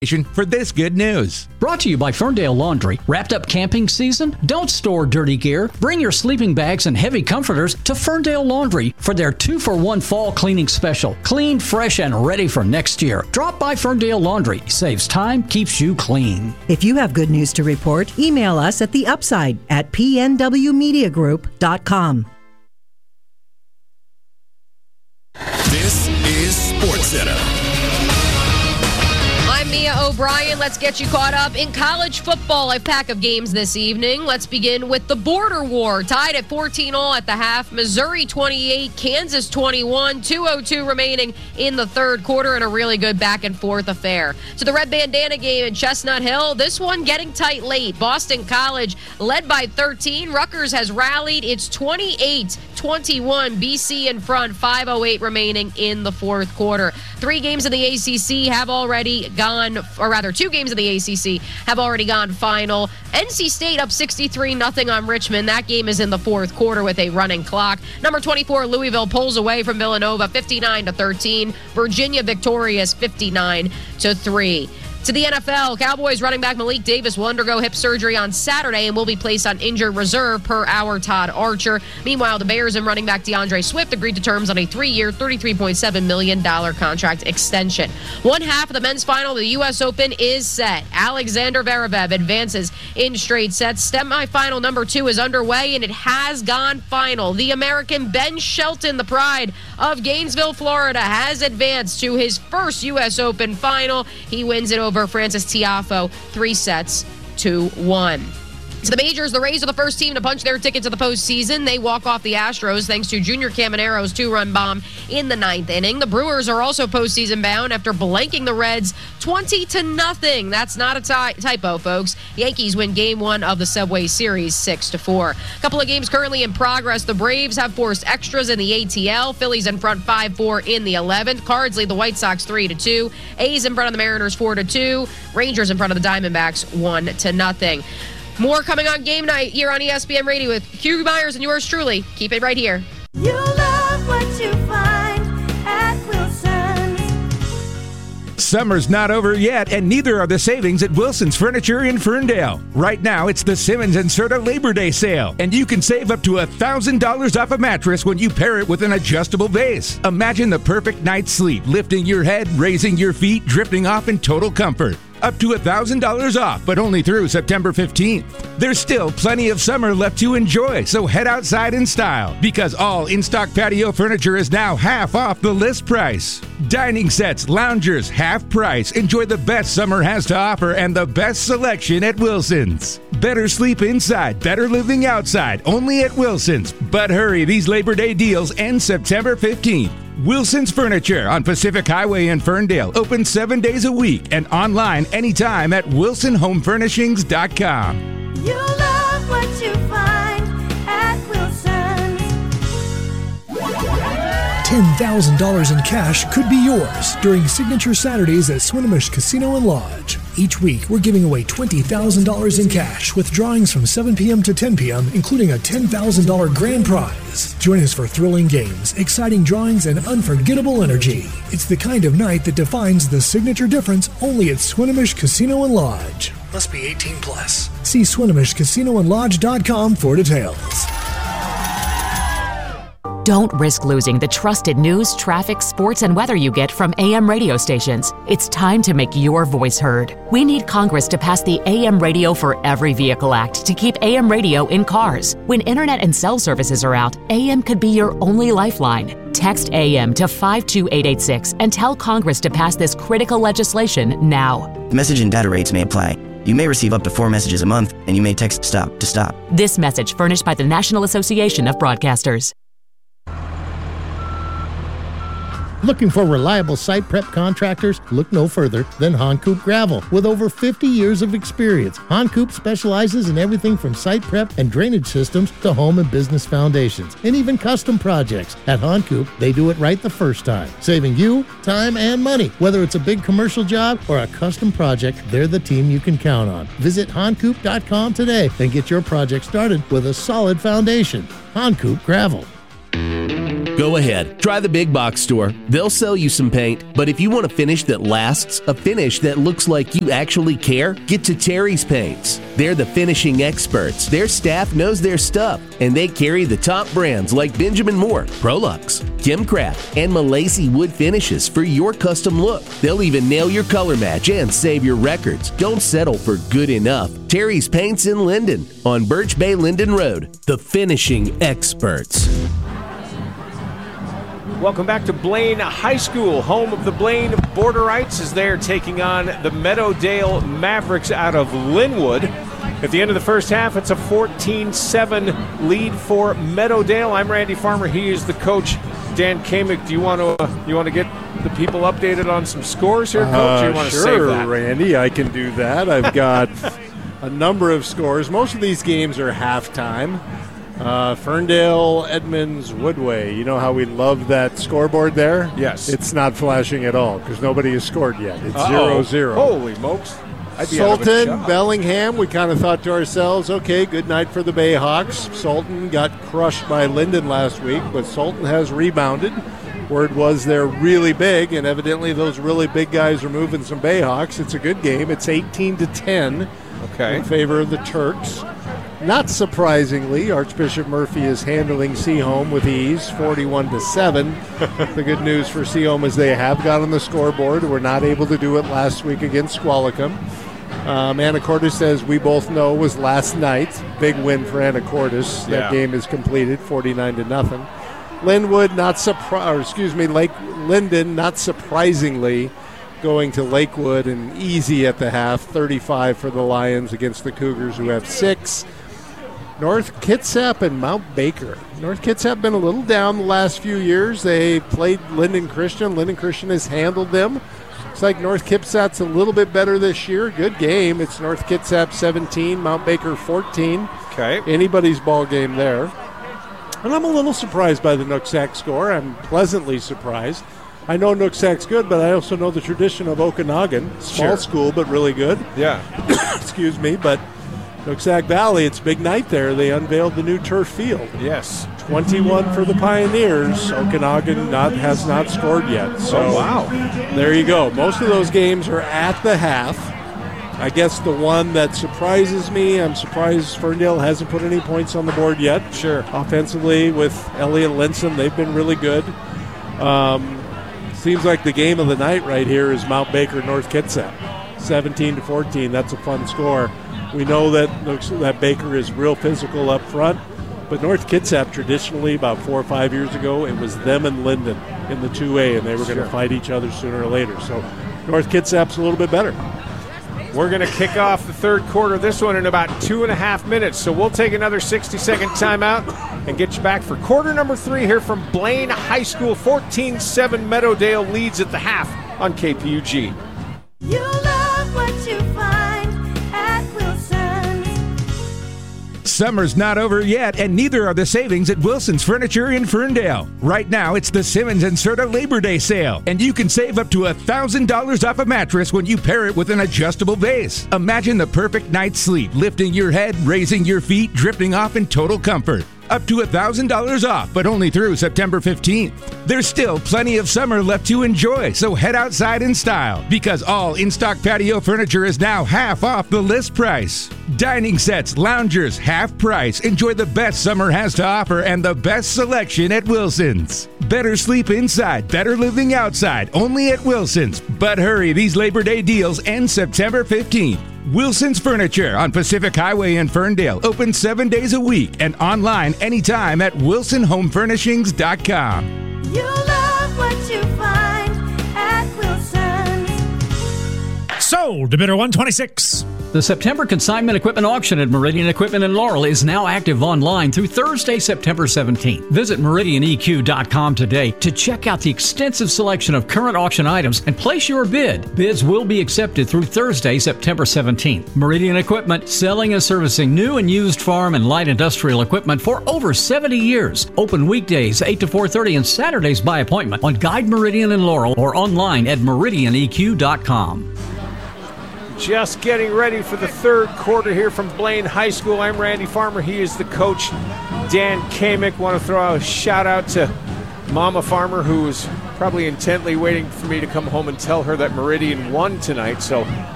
for this good news. Brought to you by Ferndale Laundry. Wrapped up camping season? Don't store dirty gear. Bring your sleeping bags and heavy comforters to Ferndale Laundry for their 2-for-1 fall cleaning special. Clean, fresh, and ready for next year. Drop by Ferndale Laundry. Saves time, keeps you clean. If you have good news to report, email us at theupside@pnwmediagroup.com. This is SportsCenter. I'm Mia O'Brien. Let's get you caught up in college football. A pack of games this evening. Let's begin with the border war. Tied at 14-all at the half. Missouri 28, Kansas 21. 2:02 remaining in the third quarter, and a really good back-and-forth affair. To the Red Bandana game in Chestnut Hill. This one getting tight late. Boston College led by 13. Rutgers has rallied. It's 28-21. BC in front. 5:08 remaining in the fourth quarter. 3 games in the ACC have already gone, or rather 2 games in the ACC have already gone final. NC State up 63-0 on Richmond. That game is in the fourth quarter with a running clock. Number 24, Louisville pulls away from Villanova 59-13. Virginia victorious 59-3. To the NFL, Cowboys running back Malik Davis will undergo hip surgery on Saturday and will be placed on injured reserve per our Todd Archer. Meanwhile, the Bears and running back DeAndre Swift agreed to terms on a 3-year, $33.7 million contract extension. One half of the men's final of the U.S. Open is set. Alexander Zverev advances in straight sets. Semifinal number 2 is underway, and it has gone final. The American Ben Shelton, the pride of Gainesville, Florida, has advanced to his first U.S. Open final. He wins it over Francis Tiafoe 3-1. To the majors, the Rays are the first team to punch their ticket to the postseason. They walk off the Astros thanks to Junior Camanero's 2-run bomb in the 9th inning. The Brewers are also postseason bound after blanking the Reds 20-0. That's not a typo, folks. Yankees win Game 1 of the Subway Series 6-4. A couple of games currently in progress. The Braves have forced extras in the ATL. Phillies in front 5-4 in the 11th. Cards lead the White Sox 3-2. A's in front of the Mariners 4-2. Rangers in front of the Diamondbacks 1-0. More coming on game night here on ESPN Radio with Hugh Myers and yours truly. Keep it right here. You love what you find at Wilson's. Summer's not over yet, and neither are the savings at Wilson's Furniture in Ferndale. Right now, it's the Simmons and Serta Labor Day sale, and you can save up to $1,000 off a mattress when you pair it with an adjustable base. Imagine the perfect night's sleep, lifting your head, raising your feet, drifting off in total comfort. Up to $1,000 off, but only through September 15th. There's still plenty of summer left to enjoy, so head outside in style, because all in-stock patio furniture is now half off the list price. Dining sets, loungers, half price. Enjoy the best summer has to offer and the best selection at Wilson's. Better sleep inside, better living outside, only at Wilson's. But hurry, these Labor Day deals end September 15th. Wilson's Furniture on Pacific Highway in Ferndale. Open 7 days a week and online anytime at wilsonhomefurnishings.com. You love what you find at Wilson's. $10,000 in cash could be yours during Signature Saturdays at Swinomish Casino and Lodge. Each week, we're giving away $20,000 in cash with drawings from 7 p.m. to 10 p.m., including a $10,000 grand prize. Join us for thrilling games, exciting drawings, and unforgettable energy. It's the kind of night that defines the signature difference only at Swinomish Casino and Lodge. Must be 18 plus. See SwinomishCasinoandLodge.com for details. Don't risk losing the trusted news, traffic, sports, and weather you get from AM radio stations. It's time to make your voice heard. We need Congress to pass the AM Radio for Every Vehicle Act to keep AM radio in cars. When internet and cell services are out, AM could be your only lifeline. Text AM to 52886 and tell Congress to pass this critical legislation now. The message and data rates may apply. You may receive up to 4 messages a month, and you may text STOP to stop. This message furnished by the National Association of Broadcasters. Looking for reliable site prep contractors? Look no further than Honcoop Gravel. With over 50 years of experience, Honcoop specializes in everything from site prep and drainage systems to home and business foundations, and even custom projects. At Honcoop, they do it right the first time, saving you time and money. Whether it's a big commercial job or a custom project, they're the team you can count on. Visit Honcoop.com today and get your project started with a solid foundation. Honcoop Gravel. Go ahead, try the big box store. They'll sell you some paint, but if you want a finish that lasts, a finish that looks like you actually care, get to Terry's Paints. They're the finishing experts. Their staff knows their stuff, and they carry the top brands like Benjamin Moore, Prolux, Kimcraft, and Malaysia wood finishes for your custom look. They'll even nail your color match and save your records. Don't settle for good enough. Terry's Paints in Linden on Birch Bay Linden Road. The finishing experts. Welcome back to Blaine High School, home of the Blaine Borderites, as they're taking on the Meadowdale Mavericks out of Linwood. At the end of the first half, it's a 14-7 lead for Meadowdale. I'm Randy Farmer. He is the coach, Dan Kamick. Do you want to get the people updated on some scores here, Coach? Or you want to save that? Randy, I can do that. I've got a number of scores. Most of these games are halftime. Ferndale, Edmonds, Woodway. You know how we love that scoreboard there? Yes. It's not flashing at all because nobody has scored yet. It's 0-0. Holy smokes. Sultan, Bellingham, we kind of thought to ourselves, okay, good night for the Bayhawks. Sultan got crushed by Linden last week, but Sultan has rebounded. Word was they're really big, and evidently those really big guys are moving some Bayhawks. It's a good game. It's 18-10 in favor of the Turks. Not surprisingly, Archbishop Murphy is handling Seaholm with ease, 41-7. The good news for Seaholm is they have got on the scoreboard. Were not able to do it last week against Squalicum. Anacortes, as we both know, was last night. Big win for Anacortes. That game is completed, 49-0. Linden, not surprisingly, going to Lakewood and easy at the half, 35 for the Lions against the Cougars, who have 6. North Kitsap and Mount Baker. North Kitsap been a little down the last few years. They played Linden Christian. Linden Christian has handled them. Looks like North Kitsap's a little bit better this year. Good game. It's North Kitsap 17, Mount Baker 14. Okay. Anybody's ball game there. And I'm a little surprised by the Nooksack score. I'm pleasantly surprised. I know Nooksack's good, but I also know the tradition of Okanagan. Small school, but really good. Yeah. Excuse me, but Nooksack Valley, it's big night there. They unveiled the new turf field. Yes. 21 for the Pioneers. Okanagan has not scored yet. So wow. There you go. Most of those games are at the half. I guess the one that surprises me, I'm surprised Ferndale hasn't put any points on the board yet. Sure. Offensively with Elliott Linson, they've been really good. Seems like the game of the night right here is Mount Baker, North Kitsap. 17-14. That's a fun score. We know that Baker is real physical up front, but North Kitsap traditionally, about 4 or 5 years ago, it was them and Linden in the 2A, and they were going to fight each other sooner or later. So North Kitsap's a little bit better. We're going to kick off the third quarter, this one in about 2.5 minutes. So we'll take another 60-second timeout and get you back for quarter number 3 here from Blaine High School. 14-7 Meadowdale leads at the half on KPUG. You love what you find at Wilson's. Summer's not over yet, and neither are the savings at Wilson's Furniture in Ferndale. Right now, it's the Simmons and Serta Labor Day sale, and you can save up to $1,000 off a mattress when you pair it with an adjustable base. Imagine the perfect night's sleep, lifting your head, raising your feet, drifting off in total comfort. Up to $1,000 off, but only through September 15th. There's still plenty of summer left to enjoy, so head outside in style, because all in-stock patio furniture is now half off the list price. Dining sets, loungers, half price. Enjoy the best summer has to offer and the best selection at Wilson's. Better sleep inside, better living outside, only at Wilson's. But hurry, these Labor Day deals end September 15th. Wilson's Furniture on Pacific Highway in Ferndale. Open 7 days a week and online anytime at wilsonhomefurnishings.com. You love what you find at Wilson's. Sold to bidder 126. The September consignment equipment auction at Meridian Equipment in Laurel is now active online through Thursday, September 17th. Visit meridianeq.com today to check out the extensive selection of current auction items and place your bid. Bids will be accepted through Thursday, September 17th. Meridian Equipment, selling and servicing new and used farm and light industrial equipment for over 70 years. Open weekdays 8 to 4:30 and Saturdays by appointment on Guide Meridian in Laurel or online at meridianeq.com. Just getting ready for the third quarter here from Blaine High School. I'm Randy Farmer. He is the coach, Dan Kamick. Want to throw out a shout out to Mama Farmer, who was probably intently waiting for me to come home and tell her that Meridian won tonight. So